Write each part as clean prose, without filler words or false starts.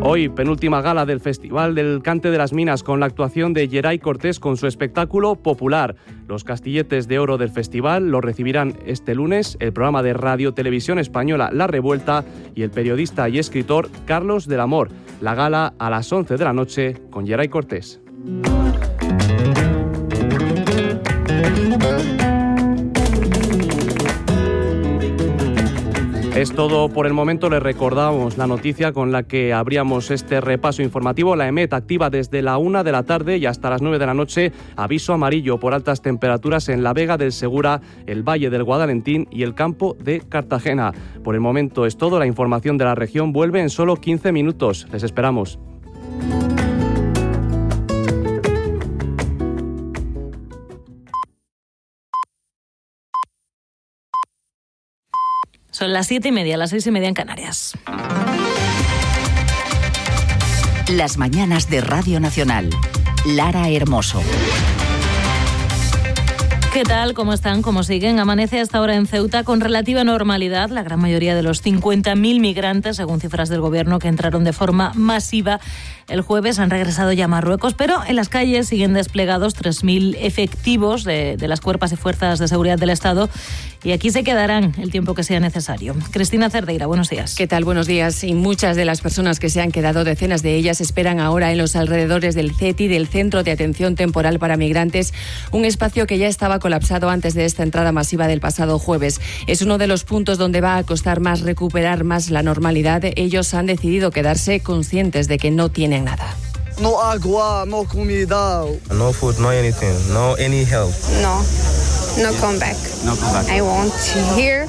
Hoy, penúltima gala del Festival del Cante de las Minas, con la actuación de Geray Cortés con su espectáculo Popular. Los castilletes de oro del festival lo recibirán este lunes el programa de Radio Televisión Española La Revuelta y el periodista y escritor Carlos del Amor. La gala a las 11 de la noche con Geray Cortés. Es todo por el momento. Les recordamos la noticia con la que abríamos este repaso informativo. La EMET activa desde la 1 de la tarde y hasta las 9 de la noche aviso amarillo por altas temperaturas en la Vega del Segura, el Valle del Guadalentín y el campo de Cartagena. Por el momento es todo. La información de la región vuelve en solo 15 minutos. Les esperamos. Son las 7:30, las 6:30 en Canarias. Las mañanas de Radio Nacional. Lara Hermoso. ¿Qué tal? ¿Cómo están? ¿Cómo siguen? Amanece hasta ahora en Ceuta con relativa normalidad. La gran mayoría de los 50.000 migrantes, según cifras del Gobierno, que entraron de forma masiva el jueves, han regresado ya a Marruecos, pero en las calles siguen desplegados 3.000 efectivos de las cuerpos y fuerzas de seguridad del Estado, y aquí se quedarán el tiempo que sea necesario. Cristina Cerdeira, buenos días. ¿Qué tal? Buenos días. Y muchas de las personas que se han quedado, decenas de ellas, esperan ahora en los alrededores del CETI, del Centro de Atención Temporal para Migrantes, un espacio que ya estaba colapsado antes de esta entrada masiva del pasado jueves. Es uno de los puntos donde va a costar más recuperar más la normalidad. Ellos han decidido quedarse conscientes de que no tienen nada. No agua, no comida. No food, no anything, no any help. No come back. No come back. I want to hear.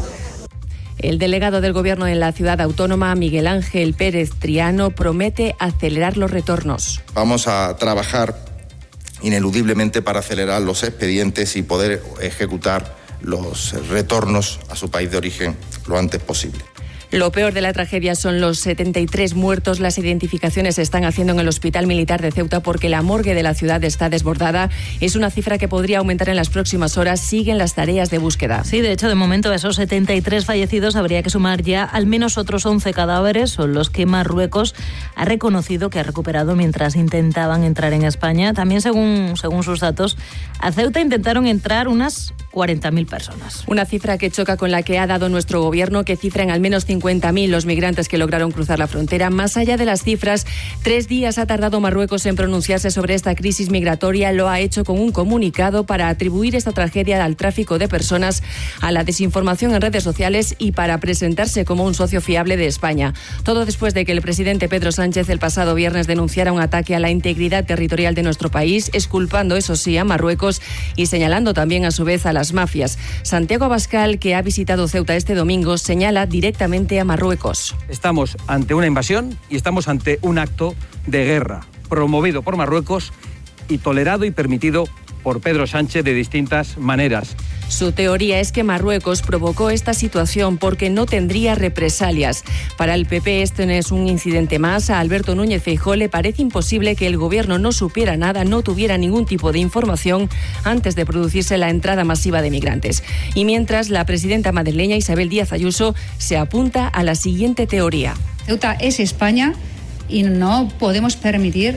El delegado del Gobierno en la ciudad autónoma, Miguel Ángel Pérez Triano, promete acelerar los retornos. Vamos a trabajar ineludiblemente para acelerar los expedientes y poder ejecutar los retornos a su país de origen lo antes posible. Lo peor de la tragedia son los 73 muertos. Las identificaciones se están haciendo en el Hospital Militar de Ceuta porque la morgue de la ciudad está desbordada. Es una cifra que podría aumentar en las próximas horas. Siguen las tareas de búsqueda. Sí, de hecho, de momento a esos 73 fallecidos habría que sumar ya al menos otros 11 cadáveres. Son los que Marruecos ha reconocido que ha recuperado mientras intentaban entrar en España. También, según sus datos, a Ceuta intentaron entrar unas 40.000 personas. Una cifra que choca con la que ha dado nuestro Gobierno, que cifra en al menos 50.000 los migrantes que lograron cruzar la frontera. Más allá de las cifras, 3 días ha tardado Marruecos en pronunciarse sobre esta crisis migratoria. Lo ha hecho con un comunicado para atribuir esta tragedia al tráfico de personas, a la desinformación en redes sociales y para presentarse como un socio fiable de España. Todo después de que el presidente Pedro Sánchez el pasado viernes denunciara un ataque a la integridad territorial de nuestro país, exculpando, eso sí, a Marruecos y señalando también a su vez a las mafias. Santiago Abascal, que ha visitado Ceuta este domingo, señala directamente a Marruecos. Estamos ante una invasión y estamos ante un acto de guerra promovido por Marruecos y tolerado y permitido por Pedro Sánchez de distintas maneras. Su teoría es que Marruecos provocó esta situación porque no tendría represalias. Para el PP este no es un incidente más. A Alberto Núñez Feijóo le parece imposible que el Gobierno no supiera nada, no tuviera ningún tipo de información antes de producirse la entrada masiva de migrantes. Y mientras, la presidenta madrileña Isabel Díaz Ayuso se apunta a la siguiente teoría. Ceuta es España y no podemos permitir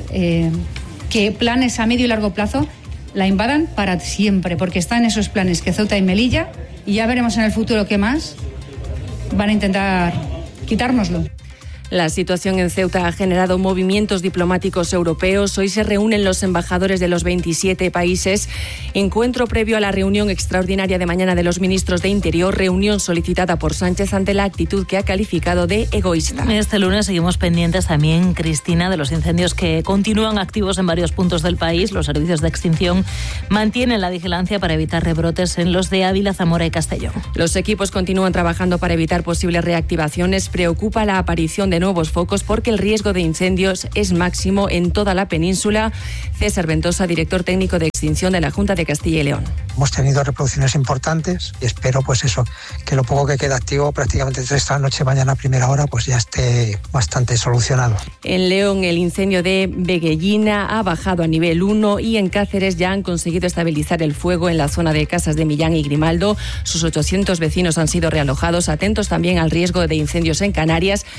que planes a medio y largo plazo la invadan para siempre, porque están esos planes que Ceuta y Melilla, y ya veremos en el futuro qué más van a intentar quitárnoslo. La situación en Ceuta ha generado movimientos diplomáticos europeos. Hoy se reúnen los embajadores de los 27 países. Encuentro previo a la reunión extraordinaria de mañana de los ministros de Interior, reunión solicitada por Sánchez ante la actitud que ha calificado de egoísta. Este lunes seguimos pendientes también, Cristina, de los incendios que continúan activos en varios puntos del país. Los servicios de extinción mantienen la vigilancia para evitar rebrotes en los de Ávila, Zamora y Castellón. Los equipos continúan trabajando para evitar posibles reactivaciones. Preocupa la aparición de nuevos focos porque el riesgo de incendios es máximo en toda la península. César Ventosa, director técnico de extinción de la Junta de Castilla y León. Hemos tenido reproducciones importantes y espero que lo poco que queda activo prácticamente desde esta noche, mañana a primera hora, pues ya esté bastante solucionado. En León el incendio de Beguellina ha bajado a nivel 1 y en Cáceres ya han conseguido estabilizar el fuego en la zona de Casas de Millán y Grimaldo. Sus 800 vecinos han sido realojados. Atentos también al riesgo de incendios en Canarias. La cuarta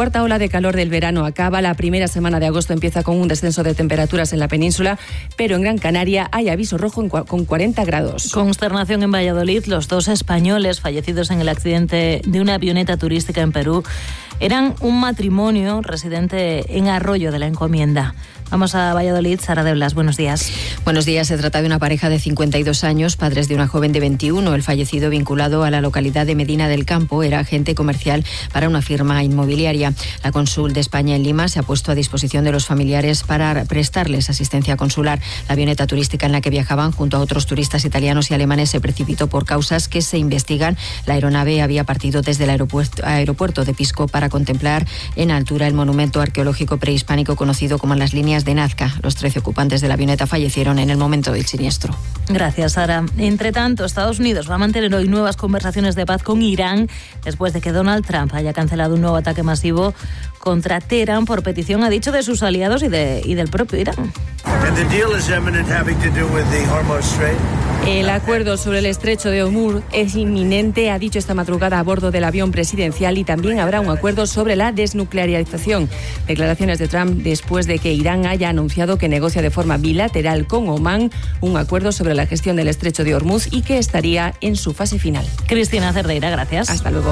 cuarta ola de calor del verano acaba. La primera semana de agosto empieza con un descenso de temperaturas en la península, pero en Gran Canaria hay aviso rojo con 40 grados. Consternación en Valladolid. Los 2 españoles fallecidos en el accidente de una avioneta turística en Perú eran un matrimonio residente en Arroyo de la Encomienda. Vamos a Valladolid. Sara de Blas, buenos días. Buenos días. Se trata de una pareja de 52 años, padres de una joven de 21. El fallecido, vinculado a la localidad de Medina del Campo, era agente comercial para una firma inmobiliaria. La cónsul de España en Lima se ha puesto a disposición de los familiares para prestarles asistencia consular. La avioneta turística en la que viajaban junto a otros turistas italianos y alemanes se precipitó por causas que se investigan. La aeronave había partido desde el aeropuerto de Pisco para contemplar en altura el monumento arqueológico prehispánico conocido como las líneas de Nazca. Los 13 ocupantes de la avioneta fallecieron en el momento del siniestro. Gracias, Sara. Entre tanto, Estados Unidos va a mantener hoy nuevas conversaciones de paz con Irán después de que Donald Trump haya cancelado un nuevo ataque masivo contra Teherán por petición, ha dicho, de sus aliados y del propio Irán. El acuerdo sobre el estrecho de Hormuz es inminente, ha dicho esta madrugada a bordo del avión presidencial, y también habrá un acuerdo sobre la desnuclearización. Declaraciones de Trump después de que Irán haya anunciado que negocia de forma bilateral con Omán un acuerdo sobre la gestión del estrecho de Hormuz y que estaría en su fase final. Cristina Cerdeira, gracias. Hasta luego.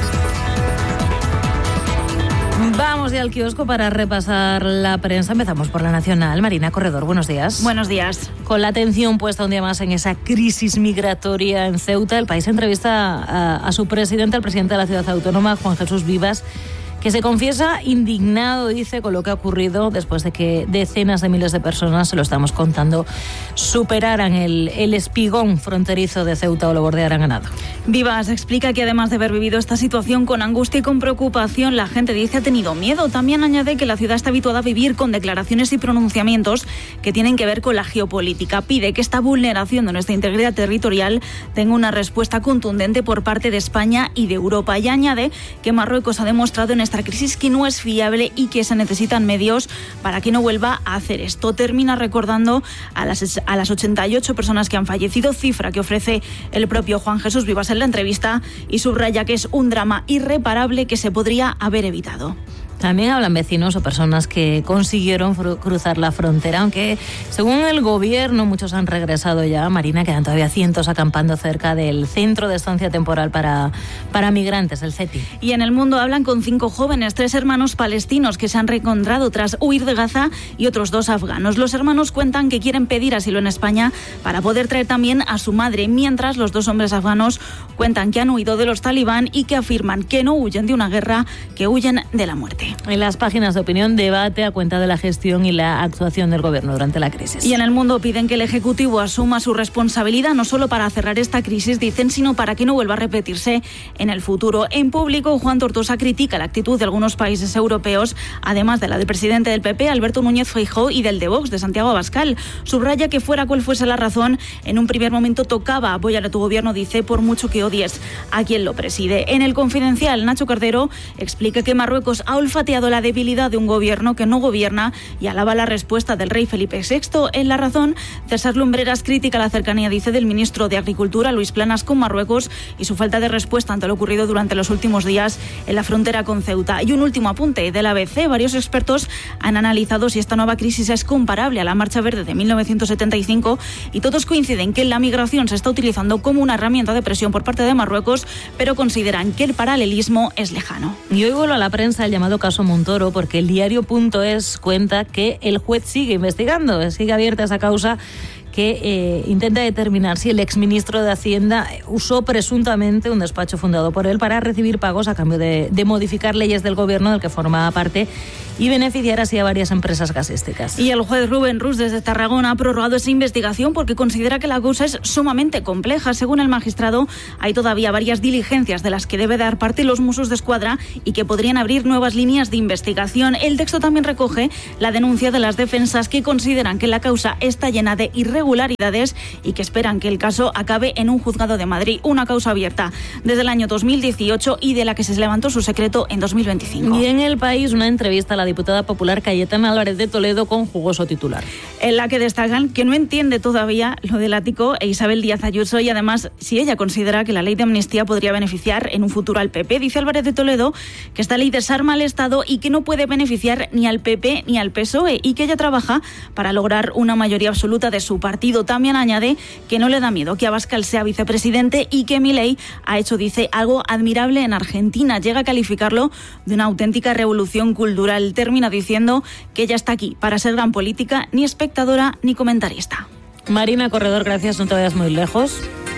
Vamos ya al kiosco para repasar la prensa. Empezamos por La Nacional. Marina Corredor, buenos días. Buenos días. Con la atención puesta un día más en esa crisis migratoria en Ceuta, El País entrevista a su presidente, al presidente de la ciudad autónoma, Juan Jesús Vivas, que se confiesa indignado, dice, con lo que ha ocurrido después de que decenas de miles de personas, se lo estamos contando, superaran el espigón fronterizo de Ceuta o lo bordearan a nado. Vivas explica que además de haber vivido esta situación con angustia y con preocupación, la gente, dice, ha tenido miedo. También añade que la ciudad está habituada a vivir con declaraciones y pronunciamientos que tienen que ver con la geopolítica. Pide que esta vulneración de nuestra integridad territorial tenga una respuesta contundente por parte de España y de Europa. Y añade que Marruecos ha demostrado en esta crisis que no es fiable y que se necesitan medios para que no vuelva a hacer esto. Termina recordando a las 88 personas que han fallecido, cifra que ofrece el propio Juan Jesús Vivas en la entrevista, y subraya que es un drama irreparable que se podría haber evitado. También hablan vecinos o personas que consiguieron cruzar la frontera, aunque según el gobierno muchos han regresado ya. Marina, quedan todavía cientos acampando cerca del centro de estancia temporal para migrantes, el CETI. Y en El Mundo hablan con 5 jóvenes, 3 hermanos palestinos que se han reencontrado tras huir de Gaza y otros 2 afganos. Los hermanos cuentan que quieren pedir asilo en España para poder traer también a su madre, mientras los 2 hombres afganos cuentan que han huido de los talibán y que afirman que no huyen de una guerra, que huyen de la muerte. En las páginas de opinión, debate a cuenta de la gestión y la actuación del gobierno durante la crisis. Y en El Mundo piden que el Ejecutivo asuma su responsabilidad, no solo para cerrar esta crisis, dicen, sino para que no vuelva a repetirse en el futuro. En Público, Juan Tortosa critica la actitud de algunos países europeos, además de la del presidente del PP, Alberto Núñez Feijóo, y del de Vox, de Santiago Abascal. Subraya que, fuera cual fuese la razón, en un primer momento tocaba apoyar a tu gobierno, dice, por mucho que odies a quien lo preside. En El Confidencial, Nacho Cordero explica que Marruecos ha olfateado la debilidad de un gobierno que no gobierna y alaba la respuesta del rey Felipe VI. En La Razón, César Lumbreras critica la cercanía, dice, del ministro de Agricultura, Luis Planas, con Marruecos y su falta de respuesta ante lo ocurrido durante los últimos días en la frontera con Ceuta. Y un último apunte del ABC. Varios expertos han analizado si esta nueva crisis es comparable a la Marcha Verde de 1975 y todos coinciden que la migración se está utilizando como una herramienta de presión por parte de Marruecos, pero consideran que el paralelismo es lejano. Y hoy vuelvo a la prensa el llamado caso Montoro, porque el diario.es cuenta que el juez sigue investigando, sigue abierta esa causa que intenta determinar si el exministro de Hacienda usó presuntamente un despacho fundado por él para recibir pagos a cambio de modificar leyes del gobierno del que formaba parte y beneficiar así a varias empresas gasísticas. Y el juez Rubén Rus desde Tarragona ha prorrogado esa investigación porque considera que la causa es sumamente compleja. Según el magistrado, hay todavía varias diligencias de las que debe dar parte los Mossos d'Esquadra y que podrían abrir nuevas líneas de investigación. El texto también recoge la denuncia de las defensas, que consideran que la causa está llena de irregularidades irregularidades y que esperan que el caso acabe en un juzgado de Madrid, una causa abierta desde el año 2018 y de la que se levantó su secreto en 2025. Y en El País, una entrevista a la diputada popular Cayetana Álvarez de Toledo con jugoso titular, en la que destacan que no entiende todavía lo del ático Isabel Díaz Ayuso y además si ella considera que la ley de amnistía podría beneficiar en un futuro al PP. Dice Álvarez de Toledo que esta ley desarma al Estado y que no puede beneficiar ni al PP ni al PSOE y que ella trabaja para lograr una mayoría absoluta de su partido. También añade que no le da miedo que Abascal sea vicepresidente y que Milei ha hecho, dice, algo admirable en Argentina. Llega a calificarlo de una auténtica revolución cultural. Termina diciendo que ella está aquí para ser gran política, ni espectadora ni comentarista. Marina Corredor, gracias, no te vayas muy lejos.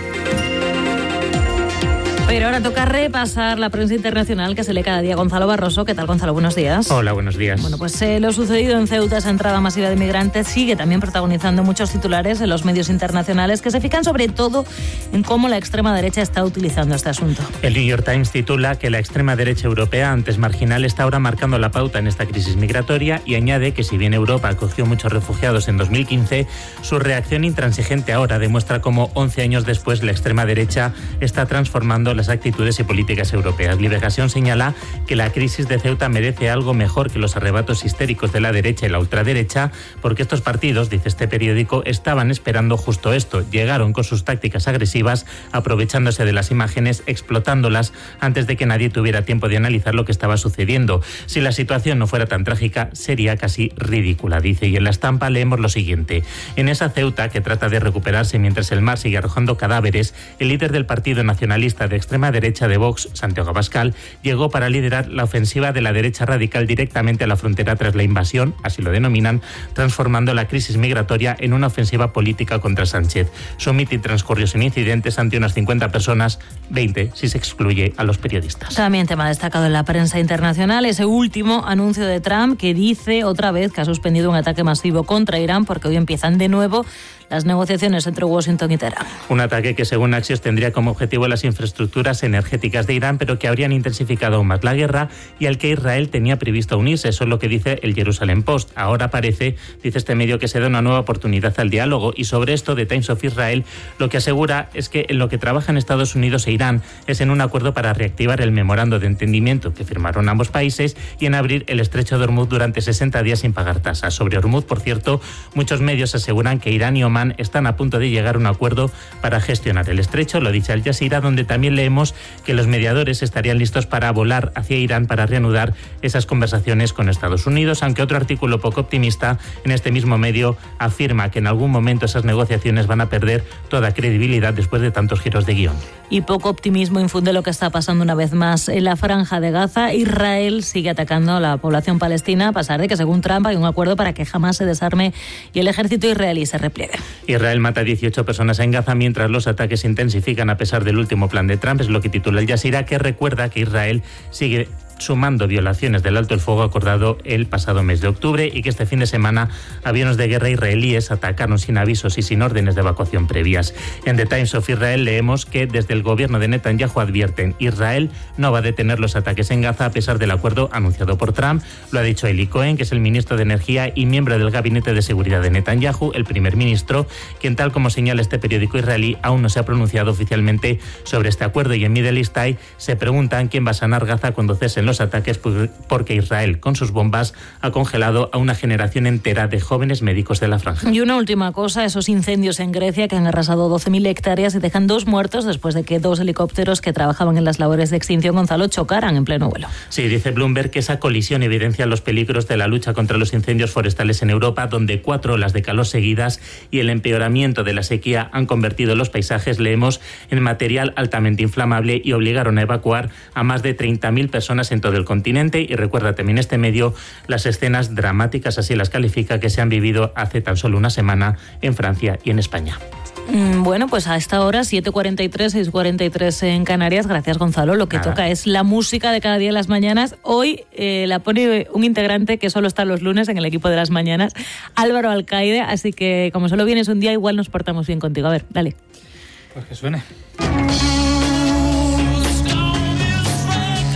Pero ahora toca repasar la prensa internacional que se lee cada día. Gonzalo Barroso, ¿qué tal, Gonzalo? Buenos días. Hola, buenos días. Bueno, pues lo sucedido en Ceuta, esa entrada masiva de migrantes, sigue también protagonizando muchos titulares en los medios internacionales que se fijan sobre todo en cómo la extrema derecha está utilizando este asunto. El New York Times titula que la extrema derecha europea, antes marginal, está ahora marcando la pauta en esta crisis migratoria y añade que si bien Europa acogió muchos refugiados en 2015, su reacción intransigente ahora demuestra cómo 11 años después la extrema derecha está transformando las actitudes y políticas europeas. Liberación señala que la crisis de Ceuta merece algo mejor que los arrebatos histéricos de la derecha y la ultraderecha, porque estos partidos, dice este periódico, estaban esperando justo esto. Llegaron con sus tácticas agresivas, aprovechándose de las imágenes, explotándolas antes de que nadie tuviera tiempo de analizar lo que estaba sucediendo. Si la situación no fuera tan trágica, sería casi ridícula, dice. Y en la estampa leemos lo siguiente. En esa Ceuta, que trata de recuperarse mientras el mar sigue arrojando cadáveres, el líder del Partido Nacionalista de extrema derecha de Vox, Santiago Abascal, llegó para liderar la ofensiva de la derecha radical directamente a la frontera tras la invasión, así lo denominan, transformando la crisis migratoria en una ofensiva política contra Sánchez. Su mitin transcurrió sin incidentes ante unas 50 personas, 20 si se excluye a los periodistas. También tema destacado en la prensa internacional, ese último anuncio de Trump que dice otra vez que ha suspendido un ataque masivo contra Irán porque hoy empiezan de nuevo las negociaciones entre Washington y Teherán. Un ataque que, según Axios, tendría como objetivo las infraestructuras energéticas de Irán, pero que habrían intensificado aún más la guerra y al que Israel tenía previsto unirse. Eso es lo que dice el Jerusalem Post. Ahora parece, dice este medio, que se da una nueva oportunidad al diálogo, y sobre esto The Times of Israel lo que asegura es que en lo que trabajan Estados Unidos e Irán es en un acuerdo para reactivar el memorando de entendimiento que firmaron ambos países y en abrir el estrecho de Hormuz durante 60 días sin pagar tasas. Sobre Hormuz, por cierto, muchos medios aseguran que Irán y Omán están a punto de llegar a un acuerdo para gestionar el estrecho. Lo dice Al Jazeera, donde también leemos que los mediadores estarían listos para volar hacia Irán para reanudar esas conversaciones con Estados Unidos, aunque otro artículo poco optimista en este mismo medio afirma que en algún momento esas negociaciones van a perder toda credibilidad después de tantos giros de guión. Y poco optimismo infunde lo que está pasando una vez más en la Franja de Gaza. Israel sigue atacando a la población palestina a pesar de que, según Trump, hay un acuerdo para que jamás se desarme y el ejército israelí se repliegue. Israel mata a 18 personas en Gaza mientras los ataques se intensifican a pesar del último plan de Trump, es lo que titula Al Jazeera, que recuerda que Israel sigue sumando violaciones del alto el fuego acordado el pasado mes de octubre y que este fin de semana aviones de guerra israelíes atacaron sin avisos y sin órdenes de evacuación previas. En The Times of Israel leemos que desde el gobierno de Netanyahu advierten: Israel no va a detener los ataques en Gaza a pesar del acuerdo anunciado por Trump. Lo ha dicho Eli Cohen, que es el ministro de Energía y miembro del gabinete de seguridad de Netanyahu, el primer ministro, quien, tal como señala este periódico israelí, aún no se ha pronunciado oficialmente sobre este acuerdo. Y en Middle East Eye se preguntan quién va a sanar Gaza cuando cesen los ataques, porque Israel con sus bombas ha congelado a una generación entera de jóvenes médicos de la franja. Y una última cosa, esos incendios en Grecia que han arrasado 12.000 hectáreas y dejan 2 muertos después de que 2 helicópteros que trabajaban en las labores de extinción, Gonzalo, chocaran en pleno vuelo. Sí, dice Bloomberg que esa colisión evidencia los peligros de la lucha contra los incendios forestales en Europa, donde 4 olas de calor seguidas y el empeoramiento de la sequía han convertido los paisajes, leemos, en material altamente inflamable y obligaron a evacuar a más de 30.000 personas en todo el continente. Y recuerda también este medio las escenas dramáticas, así las califica, que se han vivido hace tan solo una semana en Francia y en España. Bueno, pues a esta hora, 7:43, 6:43 en Canarias. Gracias, Gonzalo. Lo que toca es la música de cada día en las mañanas. Hoy la pone un integrante que solo está los lunes en el equipo de las mañanas, Álvaro Alcaide. Así que, como solo vienes un día, igual nos portamos bien contigo. A ver, dale. Pues que suene.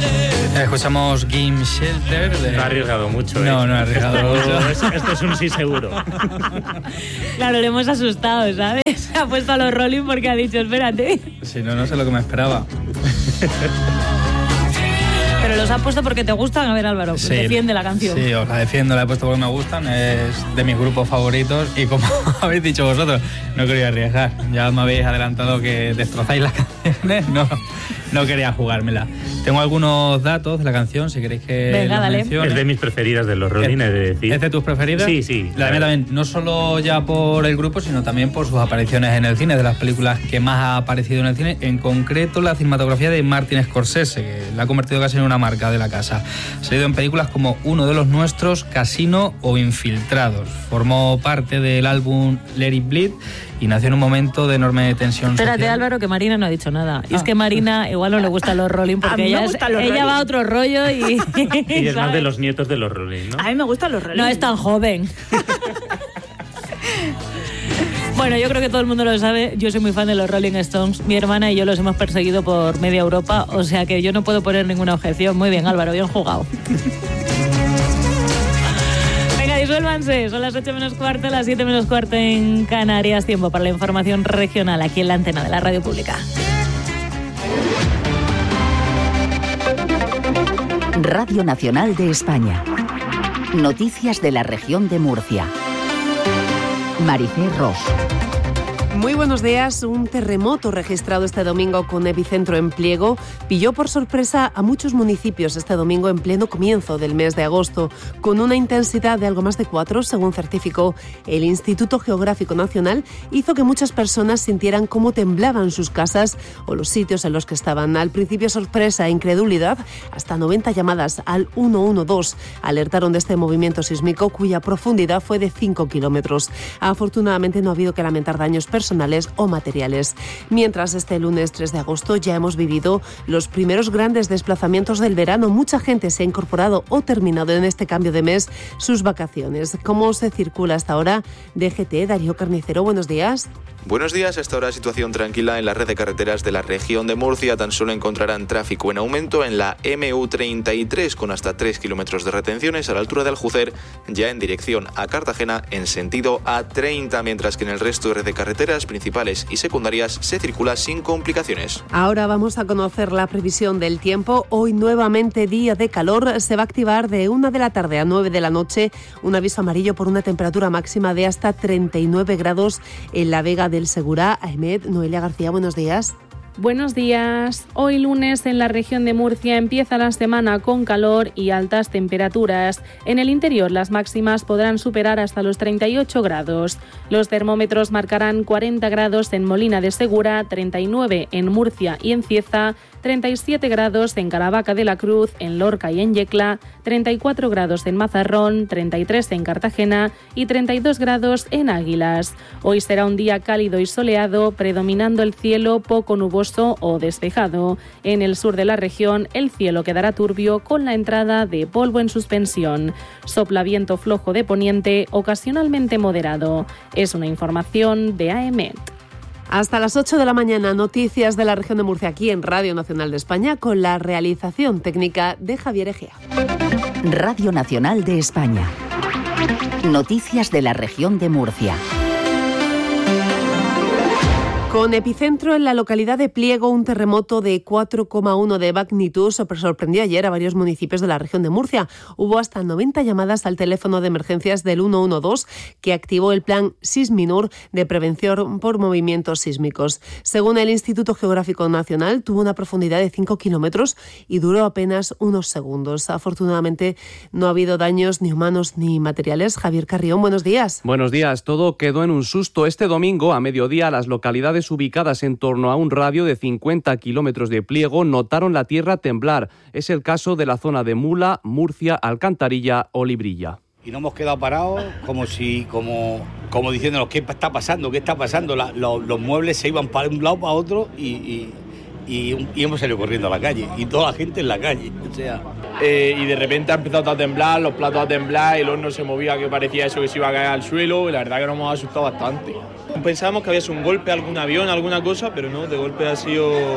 Escuchamos Game Shelter. No ha arriesgado mucho. No he arriesgado mucho. Esto es un sí seguro. Claro, le hemos asustado, ¿sabes? Se ha puesto a los Rolling porque ha dicho, espérate. Sí, no sé lo que me esperaba. Pero los has puesto porque te gustan. A ver, Álvaro, pues defiende la canción. Sí, os la defiendo, la he puesto porque me gustan. Es de mis grupos favoritos y como habéis dicho vosotros, no quería arriesgar. Ya me habéis adelantado que destrozáis las canciones. No quería jugármela. Tengo algunos datos de la canción, si queréis que los mencione. Es de mis preferidas de los Rolling, he de decir. ¿Es de tus preferidas? Sí. La mía también, no solo ya por el grupo, sino también por sus apariciones en el cine, de las películas que más ha aparecido en el cine, en concreto la cinematografía de Martin Scorsese, que la ha convertido casi en una marca de la casa. Ha salido en películas como Uno de los nuestros, Casino o Infiltrados. Formó parte del álbum Let It Bleed y nació en un momento de enorme tensión social. Espérate, Álvaro, que Marina no ha dicho nada. Y es que Marina igual no le gustan los Rolling porque ella va a otro rollo y es más de los nietos de los Rolling, ¿no? A mí me gustan los Rolling. No es tan joven. Bueno, yo creo que todo el mundo lo sabe. Yo soy muy fan de los Rolling Stones. Mi hermana y yo los hemos perseguido por media Europa, o sea que yo no puedo poner ninguna objeción. Muy bien, Álvaro, bien jugado. Disuélvanse, son las 8 menos cuarto, las 7 menos cuarto en Canarias. Tiempo para la información regional aquí en la antena de la Radio Pública. Radio Nacional de España. Noticias de la región de Murcia. Maricé Ros. Muy buenos días. Un terremoto registrado este domingo con epicentro en Pliego pilló por sorpresa a muchos municipios este domingo en pleno comienzo del mes de agosto, con una intensidad de algo más de 4, según certificó el Instituto Geográfico Nacional. Hizo que muchas personas sintieran cómo temblaban sus casas o los sitios en los que estaban. Al principio sorpresa e incredulidad, hasta 90 llamadas al 112 alertaron de este movimiento sísmico cuya profundidad fue de 5 kilómetros. Afortunadamente no ha habido que lamentar daños personales o materiales. Mientras este lunes 3 de agosto ya hemos vivido los primeros grandes desplazamientos del verano. Mucha gente se ha incorporado o terminado en este cambio de mes sus vacaciones. ¿Cómo se circula hasta ahora? DGT, Darío Carnicero, buenos días. Buenos días. Hasta ahora situación tranquila en la red de carreteras de la región de Murcia. Tan solo encontrarán tráfico en aumento en la MU33 con hasta 3 kilómetros de retenciones a la altura de Aljucer, ya en dirección a Cartagena en sentido A30, mientras que en el resto de red de carreteras principales y secundarias se circula sin complicaciones. Ahora vamos a conocer la previsión del tiempo. Hoy nuevamente día de calor. Se va a activar de 1 de la tarde a 9 de la noche un aviso amarillo por una temperatura máxima de hasta 39 grados en la Vega del Segura. Ahmed, Noelia García, buenos días. Buenos días. Hoy lunes en la región de Murcia empieza la semana con calor y altas temperaturas. En el interior las máximas podrán superar hasta los 38 grados. Los termómetros marcarán 40 grados en Molina de Segura, 39 en Murcia y en Cieza, 37 grados en Caravaca de la Cruz, en Lorca y en Yecla, 34 grados en Mazarrón, 33 en Cartagena y 32 grados en Águilas. Hoy será un día cálido y soleado, predominando el cielo poco nuboso o despejado. En el sur de la región el cielo quedará turbio con la entrada de polvo en suspensión. Sopla viento flojo de poniente, ocasionalmente moderado. Es una información de AEMET. Hasta las 8 de la mañana, noticias de la región de Murcia aquí en Radio Nacional de España con la realización técnica de Javier Egea. Radio Nacional de España. Noticias de la región de Murcia. Con epicentro en la localidad de Pliego, un terremoto de 4,1 de magnitud sorprendió ayer a varios municipios de la región de Murcia. Hubo hasta 90 llamadas al teléfono de emergencias del 112 que activó el plan Sisminur de prevención por movimientos sísmicos. Según el Instituto Geográfico Nacional, tuvo una profundidad de 5 kilómetros y duró apenas unos segundos. Afortunadamente no ha habido daños ni humanos ni materiales. Javier Carrión, buenos días. Buenos días. Todo quedó en un susto. Este domingo, a mediodía, las localidades ubicadas en torno a un radio de 50 kilómetros de Pliego notaron la tierra temblar. Es el caso de la zona de Mula, Murcia, Alcantarilla o Librilla. Y nos hemos quedado parados como diciéndonos ¿qué está pasando? ¿Qué está pasando? Los muebles se iban para un lado para otro y hemos salido corriendo a la calle y toda la gente en la calle. O sea, y de repente ha empezado a temblar, los platos a temblar, el horno se movía, que parecía eso que se iba a caer al suelo, y la verdad que nos hemos asustado bastante. Pensábamos que había sido un golpe, algún avión, alguna cosa, pero no, de golpe ha sido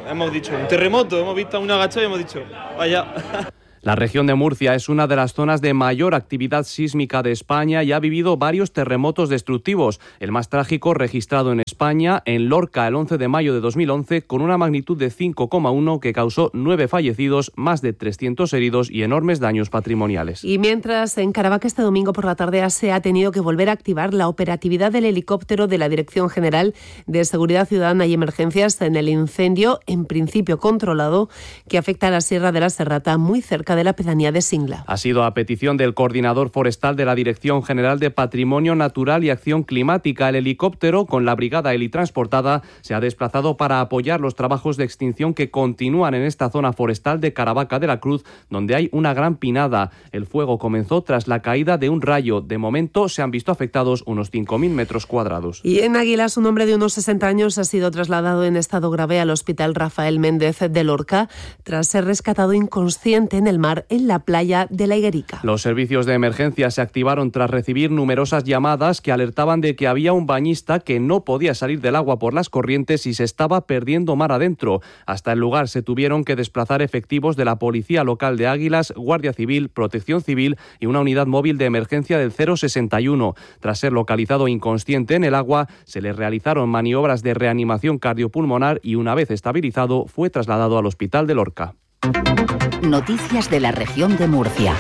hemos dicho un terremoto, hemos visto a un agachado y hemos dicho, vaya. La región de Murcia es una de las zonas de mayor actividad sísmica de España y ha vivido varios terremotos destructivos. El más trágico registrado en España, en Lorca, el 11 de mayo de 2011, con una magnitud de 5,1 que causó 9 fallecidos, más de 300 heridos y enormes daños patrimoniales. Y mientras en Caravaca este domingo por la tarde se ha tenido que volver a activar la operatividad del helicóptero de la Dirección General de Seguridad Ciudadana y Emergencias en el incendio, en principio controlado, que afecta a la Sierra de la Serrata, muy cerca de la pedanía de Singla. Ha sido a petición del coordinador forestal de la Dirección General de Patrimonio Natural y Acción Climática. El helicóptero, con la brigada helitransportada, se ha desplazado para apoyar los trabajos de extinción que continúan en esta zona forestal de Caravaca de la Cruz, donde hay una gran pinada. El fuego comenzó tras la caída de un rayo. De momento se han visto afectados unos 5.000 metros cuadrados. Y en Águilas, un hombre de unos 60 años ha sido trasladado en estado grave al Hospital Rafael Méndez de Lorca tras ser rescatado inconsciente en el mar en la playa de la Higuerica. Los servicios de emergencia se activaron tras recibir numerosas llamadas que alertaban de que había un bañista que no podía salir del agua por las corrientes y se estaba perdiendo mar adentro. Hasta el lugar se tuvieron que desplazar efectivos de la Policía Local de Águilas, Guardia Civil, Protección Civil y una unidad móvil de emergencia del 061. Tras ser localizado inconsciente en el agua, se le realizaron maniobras de reanimación cardiopulmonar y una vez estabilizado fue trasladado al Hospital de Lorca. Noticias de la región de Murcia.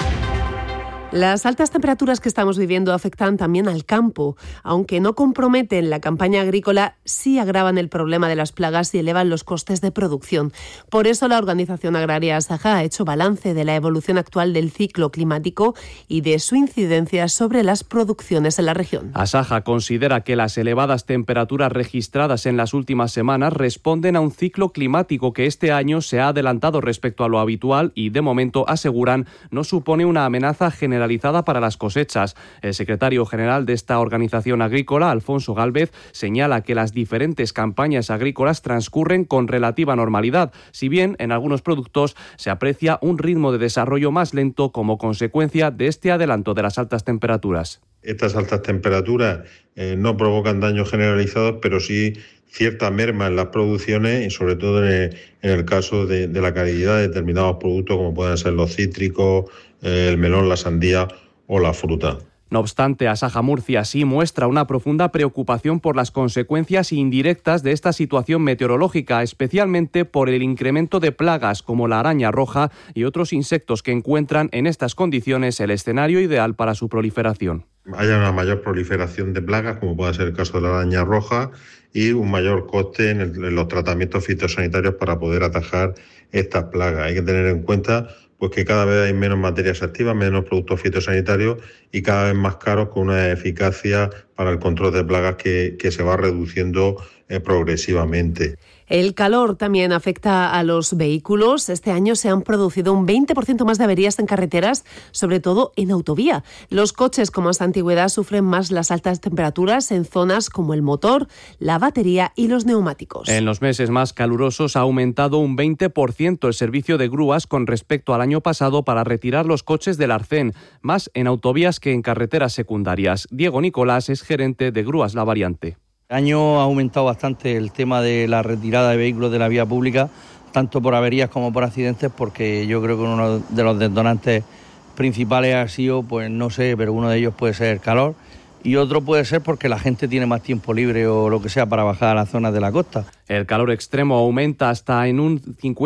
Las altas temperaturas que estamos viviendo afectan también al campo. Aunque no comprometen la campaña agrícola, sí agravan el problema de las plagas y elevan los costes de producción. Por eso la organización agraria Asaja ha hecho balance de la evolución actual del ciclo climático y de su incidencia sobre las producciones en la región. Asaja considera que las elevadas temperaturas registradas en las últimas semanas responden a un ciclo climático que este año se ha adelantado respecto a lo habitual y, de momento, aseguran, no supone una amenaza generalizada para las cosechas. El secretario general de esta organización agrícola, Alfonso Gálvez, señala que las diferentes campañas agrícolas transcurren con relativa normalidad, si bien en algunos productos se aprecia un ritmo de desarrollo más lento como consecuencia de este adelanto de las altas temperaturas. Estas altas temperaturas no provocan daños generalizados, pero sí cierta merma en las producciones y sobre todo en el caso de la calidad de determinados productos como pueden ser los cítricos, el melón, la sandía o la fruta. No obstante, Asaja Murcia sí muestra una profunda preocupación por las consecuencias indirectas de esta situación meteorológica, especialmente por el incremento de plagas como la araña roja y otros insectos que encuentran en estas condiciones el escenario ideal para su proliferación. Haya una mayor proliferación de plagas, como puede ser el caso de la araña roja, y un mayor coste en los tratamientos fitosanitarios para poder atajar estas plagas. Hay que tener en cuenta pues que cada vez hay menos materias activas, menos productos fitosanitarios y cada vez más caros, con una eficacia para el control de plagas que se va reduciendo progresivamente. El calor también afecta a los vehículos. Este año se han producido un 20% más de averías en carreteras, sobre todo en autovía. Los coches con más antigüedad sufren más las altas temperaturas en zonas como el motor, la batería y los neumáticos. En los meses más calurosos ha aumentado un 20% el servicio de grúas con respecto al año pasado para retirar los coches del arcén, más en autovías que en carreteras secundarias. Diego Nicolás es gerente de Grúas La Variante. El año ha aumentado bastante el tema de la retirada de vehículos de la vía pública, tanto por averías como por accidentes, porque yo creo que uno de los detonantes principales ha sido, pues no sé, pero uno de ellos puede ser el calor y otro puede ser porque la gente tiene más tiempo libre o lo que sea para bajar a las zonas de la costa. El calor extremo aumenta hasta en un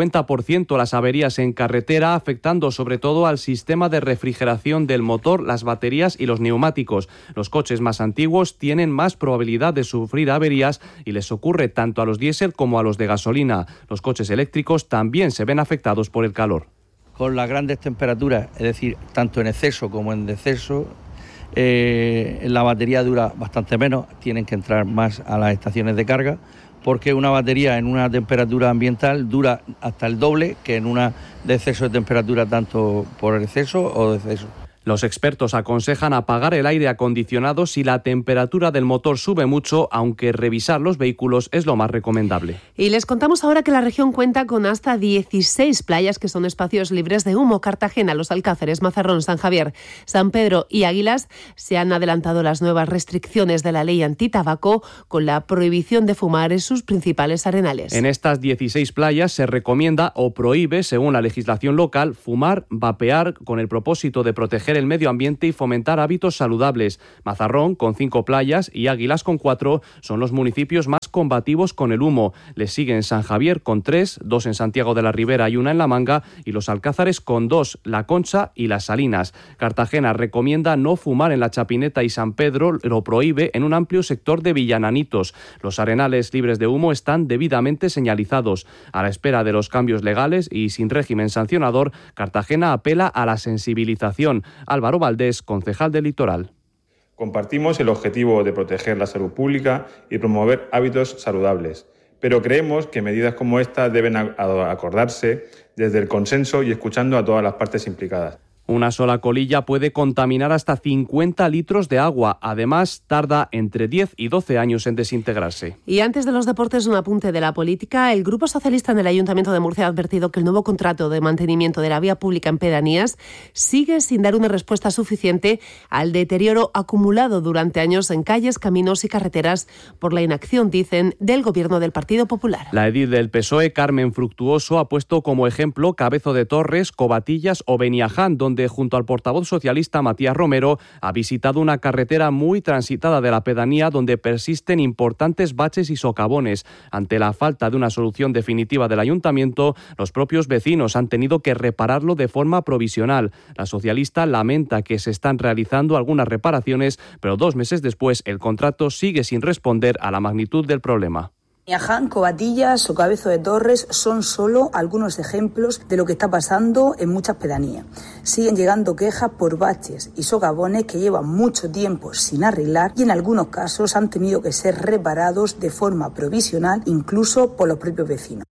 50% las averías en carretera, afectando sobre todo al sistema de refrigeración del motor, las baterías y los neumáticos. Los coches más antiguos tienen más probabilidad de sufrir averías y les ocurre tanto a los diésel como a los de gasolina. Los coches eléctricos también se ven afectados por el calor. Con las grandes temperaturas, es decir, tanto en exceso como en deceso, la batería dura bastante menos, tienen que entrar más a las estaciones de carga, porque una batería en una temperatura ambiental dura hasta el doble que en una de exceso de temperatura, tanto por el exceso o deceso. Los expertos aconsejan apagar el aire acondicionado si la temperatura del motor sube mucho, aunque revisar los vehículos es lo más recomendable. Y les contamos ahora que la región cuenta con hasta 16 playas que son espacios libres de humo. Cartagena, Los Alcázares, Mazarrón, San Javier, San Pedro y Águilas se han adelantado las nuevas restricciones de la ley antitabaco con la prohibición de fumar en sus principales arenales. En estas 16 playas se recomienda o prohíbe, según la legislación local, fumar, vapear, con el propósito de proteger el medio ambiente y fomentar hábitos saludables. Mazarrón, con 5 playas, y Águilas, con 4, son los municipios más combativos con el humo. Les siguen San Javier, con 3, 2 en Santiago de la Ribera y 1 en La Manga, y Los Alcázares, con 2, La Concha y Las Salinas. Cartagena recomienda no fumar en La Chapineta y San Pedro lo prohíbe en un amplio sector de Villananitos. Los arenales libres de humo están debidamente señalizados. A la espera de los cambios legales y sin régimen sancionador, Cartagena apela a la sensibilización. Álvaro Valdés, concejal del Litoral. Compartimos el objetivo de proteger la salud pública y promover hábitos saludables, pero creemos que medidas como esta deben acordarse desde el consenso y escuchando a todas las partes implicadas. Una sola colilla puede contaminar hasta 50 litros de agua. Además, tarda entre 10 y 12 años en desintegrarse. Y antes de los deportes, un apunte de la política. El Grupo Socialista en el Ayuntamiento de Murcia ha advertido que el nuevo contrato de mantenimiento de la vía pública en pedanías sigue sin dar una respuesta suficiente al deterioro acumulado durante años en calles, caminos y carreteras por la inacción, dicen, del Gobierno del Partido Popular. La edil del PSOE, Carmen Fructuoso, ha puesto como ejemplo Cabezo de Torres, Covatillas o Beniaján, donde junto al portavoz socialista Matías Romero ha visitado una carretera muy transitada de la pedanía donde persisten importantes baches y socavones. Ante la falta de una solución definitiva del ayuntamiento, los propios vecinos han tenido que repararlo de forma provisional. La socialista lamenta que se están realizando algunas reparaciones, pero 2 meses después el contrato sigue sin responder a la magnitud del problema. Beniaján, Covatillas o Cabezo de Torres son solo algunos ejemplos de lo que está pasando en muchas pedanías. Siguen llegando quejas por baches y socavones que llevan mucho tiempo sin arreglar y en algunos casos han tenido que ser reparados de forma provisional, incluso por los propios vecinos.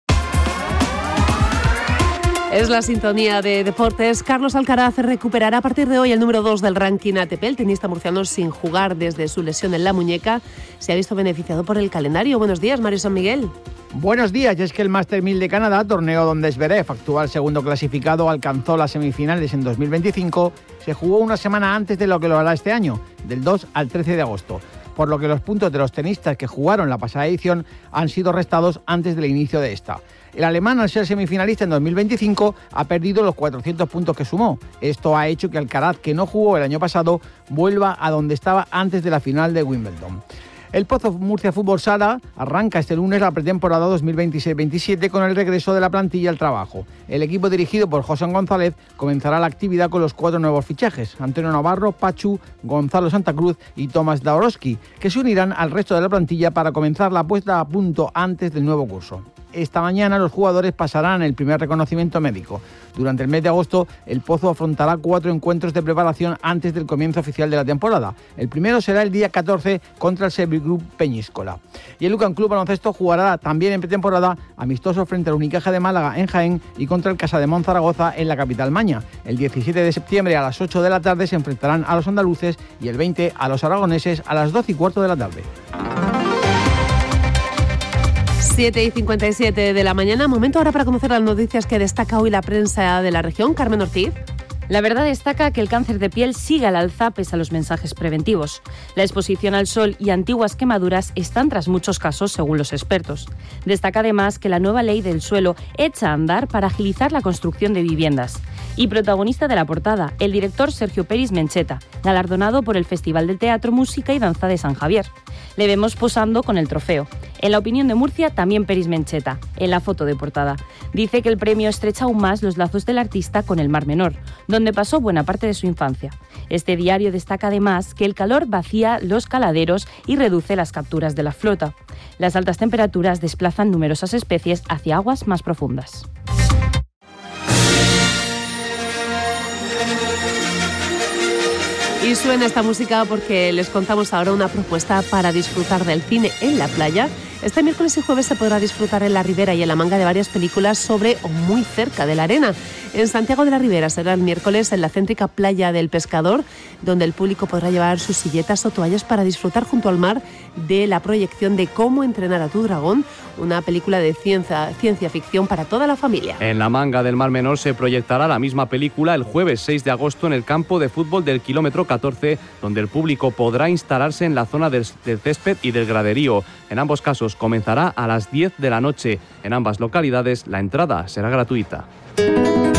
Es la sintonía de deportes. Carlos Alcaraz recuperará a partir de hoy el número 2 del ranking ATP. El tenista murciano, sin jugar desde su lesión en la muñeca, se ha visto beneficiado por el calendario. Buenos días, Mario San Miguel. Buenos días, y es que el Master 1000 de Canadá, torneo donde Zverev, actual segundo clasificado, alcanzó las semifinales en 2025, se jugó una semana antes de lo que lo hará este año, del 2 al 13 de agosto. Por lo que los puntos de los tenistas que jugaron la pasada edición han sido restados antes del inicio de esta. El alemán, al ser semifinalista en 2025, ha perdido los 400 puntos que sumó. Esto ha hecho que Alcaraz, que no jugó el año pasado, vuelva a donde estaba antes de la final de Wimbledon. El Pozo Murcia Fútbol Sala arranca este lunes la pretemporada 2026-27 con el regreso de la plantilla al trabajo. El equipo dirigido por José González comenzará la actividad con los 4 nuevos fichajes: Antonio Navarro, Pachu, Gonzalo Santa Cruz y Tomás Daorowski, que se unirán al resto de la plantilla para comenzar la puesta a punto antes del nuevo curso. Esta mañana los jugadores pasarán el primer reconocimiento médico. Durante el mes de agosto, el Pozo afrontará 4 encuentros de preparación antes del comienzo oficial de la temporada. El primero será el día 14 contra el Servir Group Peñíscola. Y el Lucan Club Baloncesto jugará también en pretemporada amistoso frente al Unicaja de Málaga en Jaén y contra el Casademont Zaragoza en la capital maña. El 17 de septiembre a las 8 de la tarde se enfrentarán a los andaluces y el 20 a los aragoneses a las 12:15 de la tarde. 7:57 de la mañana. Momento ahora para conocer las noticias que destaca hoy la prensa de la región. Carmen Ortiz. La Verdad destaca que el cáncer de piel sigue al alza pese a los mensajes preventivos. La exposición al sol y antiguas quemaduras están tras muchos casos, según los expertos. Destaca además que la nueva ley del suelo echa a andar para agilizar la construcción de viviendas. Y protagonista de la portada, el director Sergio Peris Mencheta, galardonado por el Festival del Teatro, Música y Danza de San Javier. Le vemos posando con el trofeo. En la opinión de Murcia, también Peris Mencheta, en la foto de portada. Dice que el premio estrecha aún más los lazos del artista con el Mar Menor, donde pasó buena parte de su infancia. Este diario destaca además que el calor vacía los caladeros y reduce las capturas de la flota. Las altas temperaturas desplazan numerosas especies hacia aguas más profundas. Y suena esta música porque les contamos ahora una propuesta para disfrutar del cine en la playa Este miércoles y jueves se podrá disfrutar en la Ribera y en la Manga de varias películas sobre o muy cerca de la arena. En Santiago de la Ribera será el miércoles en la céntrica Playa del Pescador, donde el público podrá llevar sus silletas o toallas para disfrutar junto al mar de la proyección de Cómo entrenar a tu dragón, una película de ciencia ficción para toda la familia. En la Manga del Mar Menor se proyectará la misma película el jueves 6 de agosto en el campo de fútbol del kilómetro 14, donde el público podrá instalarse en la zona del césped y del graderío. En ambos casos comenzará a las 10 de la noche. En ambas localidades la entrada será gratuita.